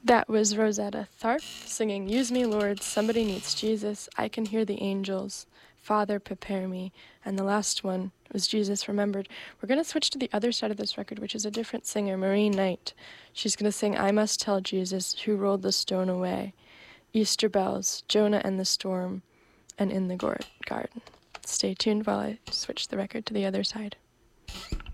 That was Rosetta Tharpe singing Use Me, Lord, Somebody Needs Jesus, I Can Hear the Angels, Father, Prepare Me, and the last one was Jesus Remembered. We're going to switch to the other side of this record, which is a different singer, Marie Knight. She's going to sing I Must Tell Jesus, Who Rolled the Stone Away, Easter Bells, Jonah and the Storm, and In the Garden. Stay tuned while I switch the record to the other side.